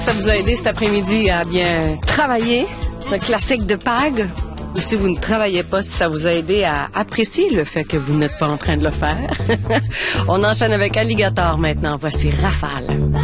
Ça vous a aidé cet après-midi à bien travailler, ce classique de PAG? Ou si vous ne travaillez pas, si ça vous a aidé à apprécier le fait que vous n'êtes pas en train de le faire? On enchaîne avec Alligator maintenant. Voici Rafale.